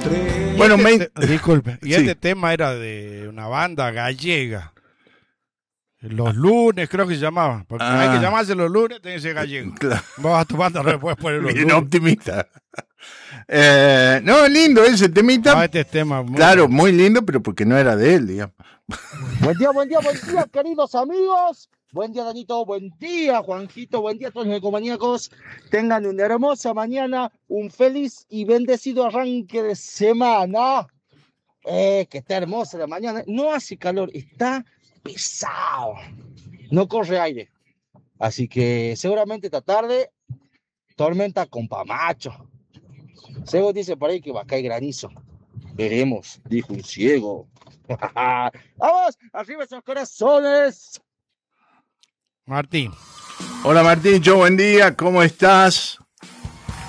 Bueno, disculpe, y sí. este tema era de una banda gallega. Los lunes, creo que se llamaba. Porque hay que llamarse los lunes, tiene que ser gallego. Claro. Vos a tu banda no le puedes poner los Bien lunes. optimista. No, lindo ese temita. Este tema muy claro, bueno. muy lindo, pero porque no era de él, digamos. Buen día, queridos amigos. Buen día, Danito. Buen día, Juanjito. Buen día a todos los ecomaníacos. Tengan una hermosa mañana, un feliz y bendecido arranque de semana. Que está hermosa la mañana. No hace calor, está pesado. No corre aire. Así que seguramente esta tarde, tormenta con pamacho. Sego dice por ahí que va a caer granizo. Veremos, dijo un ciego. ¡Vamos! ¡Arriba esos corazones! Martín. Hola Martín, buen día, ¿cómo estás?